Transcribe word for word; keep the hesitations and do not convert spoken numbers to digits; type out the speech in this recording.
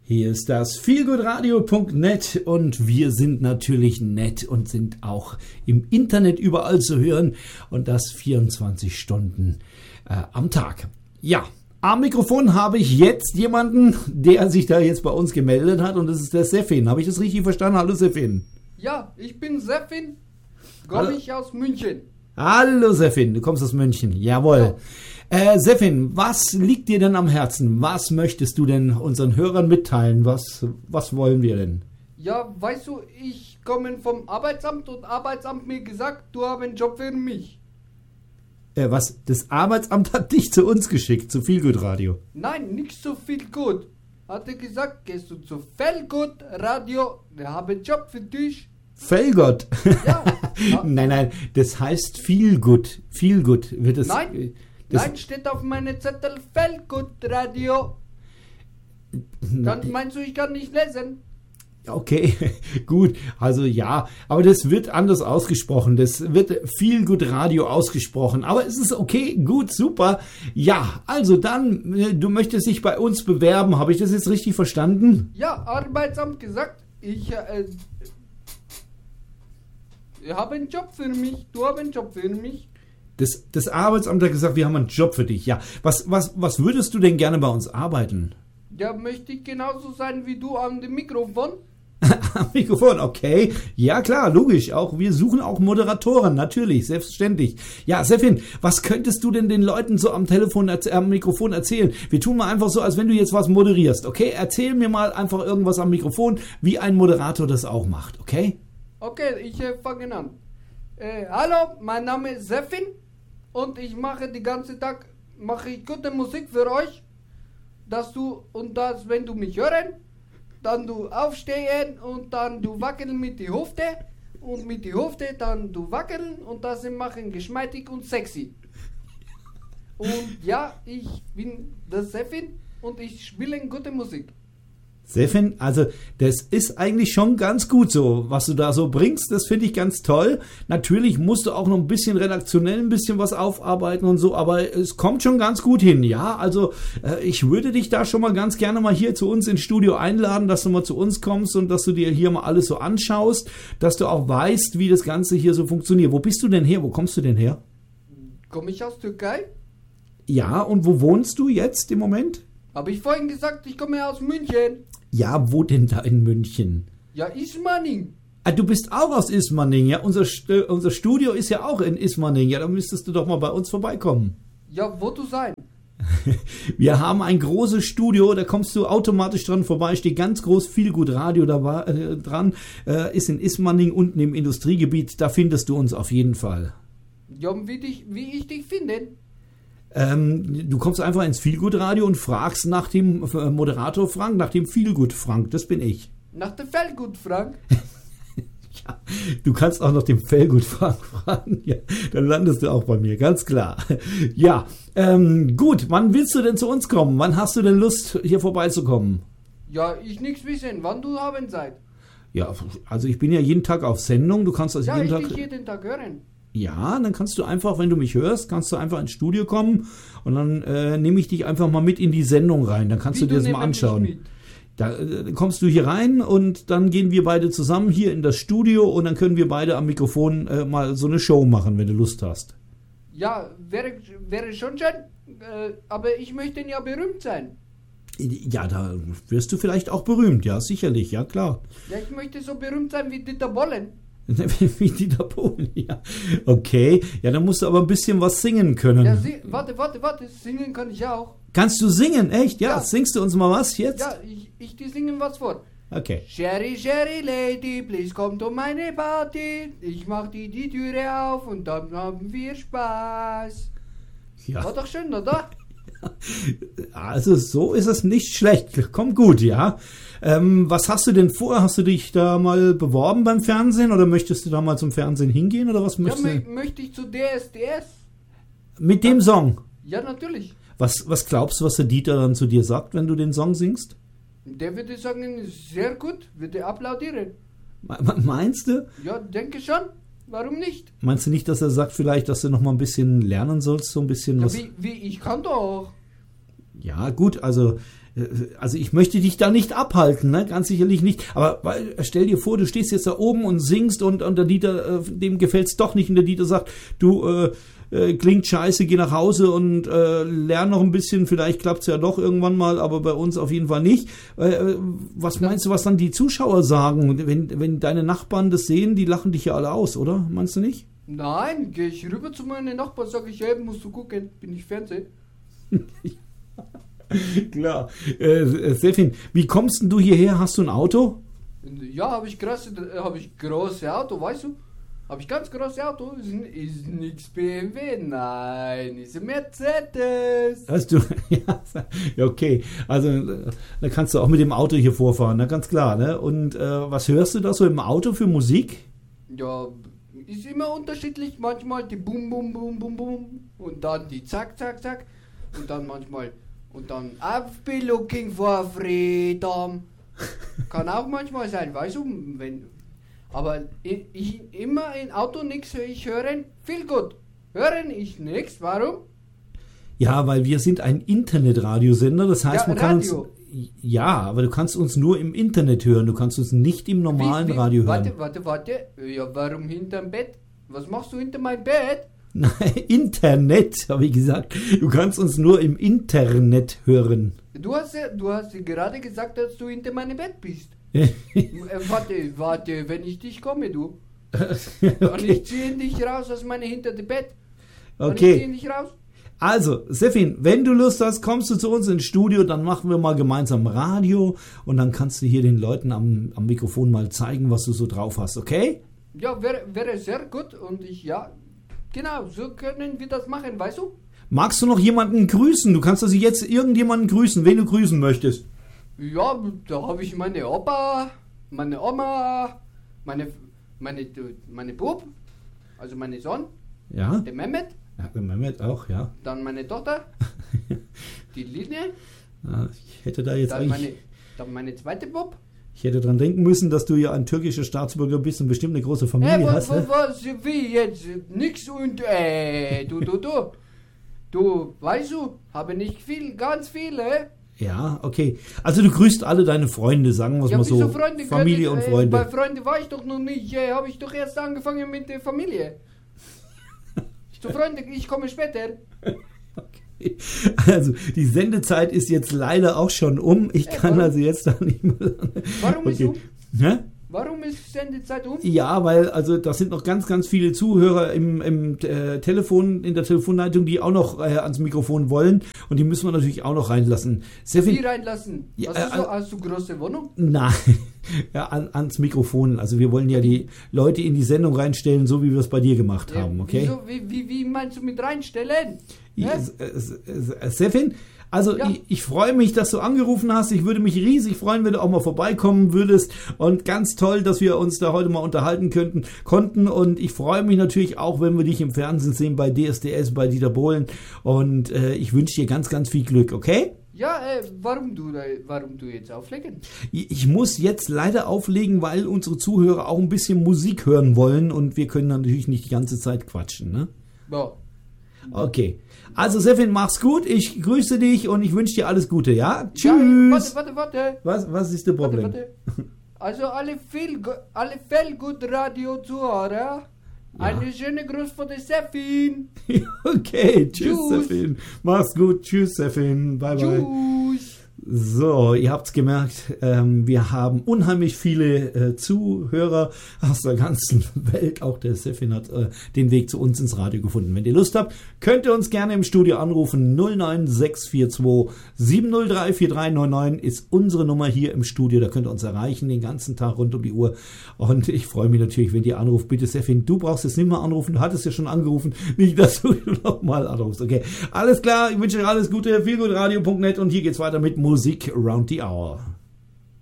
Hier ist das feelgoodradio punkt net und wir sind natürlich nett und sind auch im Internet überall zu hören und das vierundzwanzig Stunden äh, am Tag. Ja, am Mikrofon habe ich jetzt jemanden, der sich da jetzt bei uns gemeldet hat und das ist der Sefin. Habe ich das richtig verstanden? Hallo Sefin. Ja, ich bin Sefin, komme ich aus München. Hallo Sefin, du kommst aus München, jawohl. Ja. Äh, Sefin, was liegt dir denn am Herzen? Was möchtest du denn unseren Hörern mitteilen? Was, was wollen wir denn? Ja, weißt du, ich komme vom Arbeitsamt und Arbeitsamt mir gesagt, du hast einen Job für mich. Äh, was? Das Arbeitsamt hat dich zu uns geschickt, zu Feelgood-Radio? Nein, nicht so viel gut. Hat er gesagt, gehst du zu Feelgood-Radio, wir haben einen Job für dich. Feelgood? Ja. Nein, nein, das heißt Feelgood. Feelgood wird es. Nein. Das Nein, steht auf meinem Zettel Feelgood-Radio. Dann meinst du, ich kann nicht lesen? Okay, gut, also ja, aber das wird anders ausgesprochen, das wird Feelgood-Radio ausgesprochen, aber es ist okay, gut, super. Ja, also dann, du möchtest dich bei uns bewerben, habe ich das jetzt richtig verstanden? Ja, Arbeitsamt gesagt, ich äh, ich habe einen Job für mich, du hast einen Job für mich. Das, das Arbeitsamt hat gesagt, wir haben einen Job für dich. Ja, was, was, was würdest du denn gerne bei uns arbeiten? Ja, möchte ich genauso sein wie du am Mikrofon? Am Mikrofon, okay. Ja, klar, logisch. Auch wir suchen auch Moderatoren, natürlich, selbstverständlich. Ja, Sefin, was könntest du denn den Leuten so am Telefon, äh, am Mikrofon erzählen? Wir tun mal einfach so, als wenn du jetzt was moderierst, okay? Erzähl mir mal einfach irgendwas am Mikrofon, wie ein Moderator das auch macht, okay? Okay, ich äh, fange an. Äh, hallo, mein Name ist Sefin. Und ich mache den ganzen Tag, mache ich gute Musik für euch, dass du, und das, wenn du mich hören, dann du aufstehen und dann du wackeln mit die Hüfte und mit die Hüfte dann du wackeln und das machen geschmeidig und sexy. Und ja, ich bin der Sefin und ich spiele gute Musik. Sefin, also das ist eigentlich schon ganz gut so, was du da so bringst, das finde ich ganz toll. Natürlich musst du auch noch ein bisschen redaktionell ein bisschen was aufarbeiten und so, aber es kommt schon ganz gut hin, ja. Also äh, ich würde dich da schon mal ganz gerne mal hier zu uns ins Studio einladen, dass du mal zu uns kommst und dass du dir hier mal alles so anschaust, dass du auch weißt, wie das Ganze hier so funktioniert. Wo bist du denn her? Wo kommst du denn her? Komme ich aus Türkei? Ja, und wo wohnst du jetzt im Moment? Habe ich vorhin gesagt, ich komme aus München. Ja, wo denn da in München? Ja, Ismaning. Ah, du bist auch aus Ismaning, ja? Unser, äh, unser Studio ist ja auch in Ismaning. Ja, da müsstest du doch mal bei uns vorbeikommen. Ja, wo du sein? Wir haben ein großes Studio, da kommst du automatisch dran vorbei. Steht ganz groß Feelgood-Radio da, äh, dran. Äh, ist in Ismaning unten im Industriegebiet. Da findest du uns auf jeden Fall. Ja, und wie, dich, wie ich dich finde? Ähm, du kommst einfach ins Feelgood-Radio und fragst nach dem äh, Moderator Frank, nach dem Feelgood Frank, das bin ich. Nach dem Feelgood Frank? Ja, du kannst auch nach dem Feelgood Frank fragen, ja, dann landest du auch bei mir, ganz klar. Ja, ähm, gut, wann willst du denn zu uns kommen? Wann hast du denn Lust, hier vorbeizukommen? Ja, ich nichts wissen, wann du haben seid. Ja, also ich bin ja jeden Tag auf Sendung, du kannst das ja, jeden ich Tag... dich jeden Tag hören. Ja, dann kannst du einfach, wenn du mich hörst, kannst du einfach ins Studio kommen und dann äh, nehme ich dich einfach mal mit in die Sendung rein. Dann kannst Wie, du dir du das mal anschauen. Da äh, kommst du hier rein und dann gehen wir beide zusammen hier in das Studio und dann können wir beide am Mikrofon äh, mal so eine Show machen, wenn du Lust hast. Ja, wäre, wäre schon schön, äh, aber ich möchte ja berühmt sein. Ja, da wirst du vielleicht auch berühmt, ja, sicherlich, ja klar. Ja, ich möchte so berühmt sein wie Dieter Bohlen. Wie Dieter Bohlen, ja. Okay, ja, dann musst du aber ein bisschen was singen können. Ja, sie, warte, warte, warte, singen kann ich auch. Kannst du singen, echt? Ja, ja. Singst du uns mal was jetzt? Ja, ich, ich dir singen was vor. Okay. Sherry, Sherry Lady, please komm to meine Party. Ich mach dir die Türe auf und dann haben wir Spaß. Ja. War doch schön, oder? Also so ist es nicht schlecht. Kommt gut, ja. Ähm, was hast du denn vor? Hast du dich da mal beworben beim Fernsehen oder möchtest du da mal zum Fernsehen hingehen oder was möchtest ja, du? mö- möchte ich zu D S D S. Mit dem Song? Ja, natürlich. Was, was glaubst du, was der Dieter dann zu dir sagt, wenn du den Song singst? Der würde sagen, sehr gut, würde applaudieren. Meinst du? Ja, denke schon. Warum nicht? Meinst du nicht, dass er sagt vielleicht, dass du noch mal ein bisschen lernen sollst, so ein bisschen Ja, was? wie, wie, ich kann doch. Ja, gut, also also ich möchte dich da nicht abhalten, ne? Ganz sicherlich nicht. Aber weil, stell dir vor, du stehst jetzt da oben und singst und, und der Dieter, dem gefällt's doch nicht und der Dieter sagt, du, äh, äh, klingt scheiße, geh nach Hause und äh, lern noch ein bisschen, vielleicht klappt's ja doch irgendwann mal, aber bei uns auf jeden Fall nicht. Äh, was meinst du, was dann die Zuschauer sagen, wenn, wenn deine Nachbarn das sehen, die lachen dich ja alle aus, oder? Meinst du nicht? Nein, gehe ich rüber zu meinen Nachbarn, sage ich, hey, musst du gucken, bin ich Fernsehen. Klar. Äh, Sefin, wie kommst denn du hierher? Hast du ein Auto? Ja, habe ich große, habe ich große Auto, weißt du? Habe ich ganz große Auto. Ist, ist nix B M W, nein, ist ein Mercedes. Hast du? Ja, okay. Also da kannst du auch mit dem Auto hier vorfahren, na ganz klar, ne? Und äh, was hörst du da so im Auto für Musik? Ja, ist immer unterschiedlich. Manchmal die Bum Bum Bum Bum Bum und dann die Zack Zack Zack und dann manchmal und dann I've been looking for freedom. Kann auch manchmal sein, weißt du, wenn. Aber ich, ich immer in Auto nichts, ich hören viel gut. Hören ich nichts, warum? Ja, weil wir sind ein Internetradiosender, das heißt, Ja, man kann Radio. uns. Ja, aber du kannst uns nur im Internet hören, du kannst uns nicht im normalen Wie- wie- Radio hören. Warte, warte, warte. Ja, warum hinterm Bett? Was machst du hinter meinem Bett? Nein, Internet, habe ich gesagt. Du kannst uns nur im Internet hören. Du hast, ja- du hast ja gerade gesagt, dass du hinter meinem Bett bist. Äh, warte, warte, wenn ich dich komme, du. Und ich ziehe dich raus aus meinem hinter dem Bett. Und ich Okay. ziehe dich raus. Also, Sefin, wenn du Lust hast, kommst du zu uns ins Studio, dann machen wir mal gemeinsam Radio und dann kannst du hier den Leuten am, am Mikrofon mal zeigen, was du so drauf hast, okay? Ja, wäre wäre sehr gut und ich, ja, genau, so können wir das machen, weißt du? Magst du noch jemanden grüßen? Du kannst also jetzt irgendjemanden grüßen, wen du grüßen möchtest. Ja, da habe ich meine Opa, meine Oma, meine, meine, meine Bub, also meine Sohn, Ja? der Mehmet, Ja, der Mehmet auch, ja. dann meine Tochter, die Linie, Ja, Ich hätte da jetzt dann eigentlich, meine, dann meine zweite Bub. ich hätte dran denken müssen, dass du ja ein türkischer Staatsbürger bist und bestimmt eine große Familie Hey, was, hast. was, Ne? was, wie jetzt? Nix und, äh, du, du, du. Du, weißt du, habe nicht viel, ganz viele. Ja, okay. Also du grüßt alle deine Freunde, sagen wir es Ja, mal wieso so. Freunde? Familie können, und äh, Freunde. Bei Freunden war ich doch noch nicht, äh, habe ich doch erst angefangen mit der Familie. Zu Freunde, ich komme später. Okay. Also die Sendezeit ist jetzt leider auch schon um. Ich Äh, kann warum? also jetzt da nicht mehr. Warum ist Okay. um? Hä? Warum ist Sendezeit um? Ja, weil also da sind noch ganz, ganz viele Zuhörer im, im äh, Telefon, in der Telefonleitung, die auch noch äh, ans Mikrofon wollen und die müssen wir natürlich auch noch reinlassen. Sehr Die viel. reinlassen. Ja, hast, du so, äh, hast du große Wohnung? Nein, ja, an, ans Mikrofon. Also wir wollen ja die Leute in die Sendung reinstellen, so wie wir es bei dir gemacht haben, okay? Wieso, wie, wie, wie meinst du mit reinstellen? Ja, Hä? S- S- S- Sefin, also Ja. ich, ich freue mich, dass du angerufen hast. Ich würde mich riesig freuen, wenn du auch mal vorbeikommen würdest. Und ganz toll, dass wir uns da heute mal unterhalten könnten, konnten. Und ich freue mich natürlich auch, wenn wir dich im Fernsehen sehen bei D S D S, bei Dieter Bohlen. Und äh, ich wünsche dir ganz, ganz viel Glück, okay? Ja, äh, warum du, äh, warum du jetzt auflegen? Ich ich muss jetzt leider auflegen, weil unsere Zuhörer auch ein bisschen Musik hören wollen. Und wir können natürlich nicht die ganze Zeit quatschen, ne? Ja. Okay. Also Sefin, mach's gut. Ich grüße dich und ich wünsche dir alles Gute, ja? Tschüss. Ja, warte, warte, warte. Was, was ist das Warte, Problem? warte. Also alle viel, alle viel gut Radio-Zuhörer. Eine schöne Gruß von der Sefin. Okay, tschüss, Tschüss. Sefin. Mach's gut. Tschüss, Sefin. Bye, bye. Tschüss. So, ihr habt's gemerkt, ähm, wir haben unheimlich viele äh, Zuhörer aus der ganzen Welt. Auch der Sefin hat äh, den Weg zu uns ins Radio gefunden. Wenn ihr Lust habt, könnt ihr uns gerne im Studio anrufen. null neun sechs vier zwei sieben null drei vier drei neun neun ist unsere Nummer hier im Studio. Da könnt ihr uns erreichen den ganzen Tag rund um die Uhr. Und ich freue mich natürlich, wenn ihr anruft. Bitte, Sefin, du brauchst jetzt nicht mehr anrufen. Du hattest ja schon angerufen. Nicht, dass du nochmal anrufst. Okay, alles klar. Ich wünsche euch alles Gute. feelgoodradio punkt net und hier geht's weiter mit Musik around the hour.